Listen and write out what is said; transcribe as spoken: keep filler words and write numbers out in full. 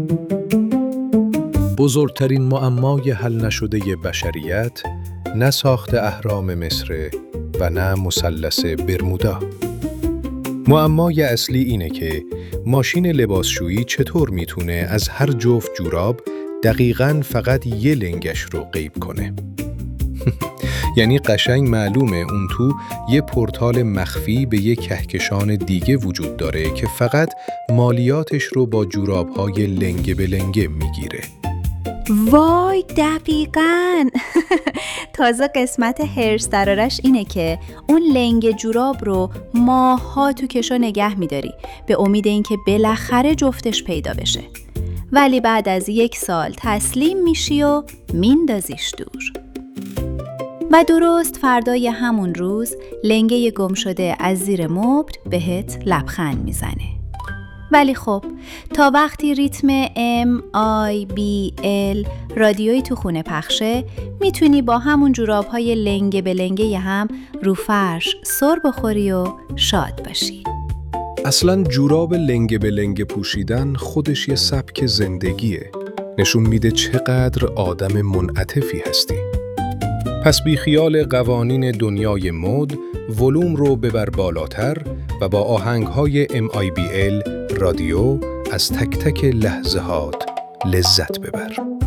بزرگترین معمای حل نشده بشریت نه ساخت اهرام مصر و نه مثلث برمودا. معمای اصلی اینه که ماشین لباسشویی چطور میتونه از هر جفت جوراب دقیقاً فقط یه لنگش رو غیب کنه. یعنی قشنگ معلومه اون تو یه پورتال مخفی به یه کهکشان دیگه وجود داره که فقط مالیاتش رو با جوراب‌های لنگه به لنگه میگیره. وای دقیقاً. تازه قسمت هرس درارش اینه که اون لنگ جوراب رو ماها تو کشو نگه میداری به امید اینکه بالاخره جفتش پیدا بشه، ولی بعد از یک سال تسلیم میشی و میندازیش دور. و درست فردای همون روز لنگه گم شده از زیر مبل بهت لبخند میزنه. ولی خب تا وقتی ریتم ام آی بی ال رادیویی تو خونه پخشه، میتونی با همون جوراب‌های لنگه به لنگه هم رو فرش سر بخوری و شاد باشی. اصلاً جوراب لنگه به لنگه پوشیدن خودش یه سبک زندگیه. نشون میده چقدر آدم منعطفی هستی. پس بی خیال قوانین دنیای مد، ولوم رو ببر بالاتر و با آهنگ‌های ام آی بی ال رادیو از تک تک لحظه‌هات لذت ببر.